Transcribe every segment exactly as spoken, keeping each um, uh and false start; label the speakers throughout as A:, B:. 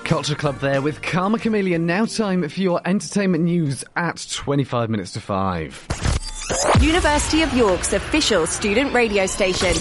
A: Culture Club there with Karma Chameleon. Now time for your entertainment news at twenty-five minutes to five.
B: University of York's official student radio station.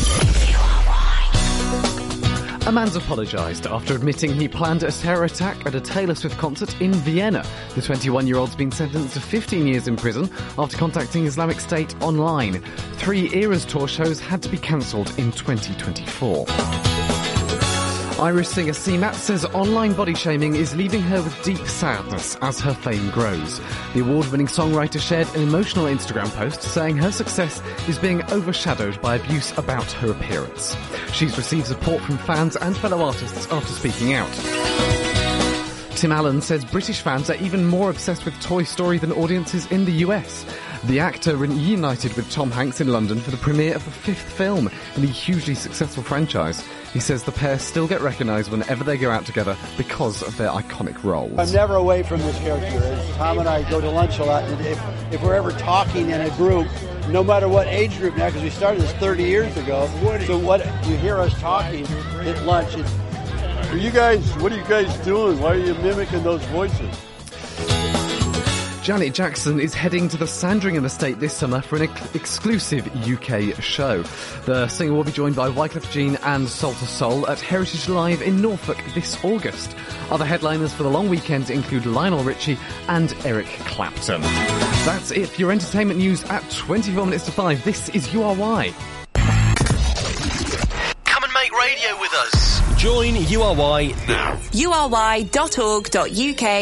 A: A man's apologised after admitting he planned a terror attack at a Taylor Swift concert in Vienna. The twenty-one-year-old's been sentenced to fifteen years in prison after contacting Islamic State online. Three Eras tour shows had to be cancelled in twenty twenty-four. Irish singer Seamat says online body shaming is leaving her with deep sadness as her fame grows. The award-winning songwriter shared an emotional Instagram post saying her success is being overshadowed by abuse about her appearance. She's received support from fans and fellow artists after speaking out. Tim Allen says British fans are even more obsessed with Toy Story than audiences in the U S. The actor reunited with Tom Hanks in London for the premiere of the fifth film in the hugely successful franchise. He says the pair still get recognised whenever they go out together because of their iconic roles.
C: I'm never away from this character. Tom and I go to lunch a lot, and if, if we're ever talking in a group, no matter what age group now, because we started this thirty years ago, so what you hear us talking at lunch, it's, are you guys, what are you guys doing? Why are you mimicking those voices?
A: Janet Jackson is heading to the Sandringham estate this summer for an ex- exclusive U K show. The singer will be joined by Wyclef Jean and Soul to Soul at Heritage Live in Norfolk this August. Other headliners for the long weekend include Lionel Richie and Eric Clapton. That's it for your entertainment news at twenty-four minutes to five. This is U R Y.
D: Come and make radio with us. Join U R Y now.
B: U R Y dot org dot U K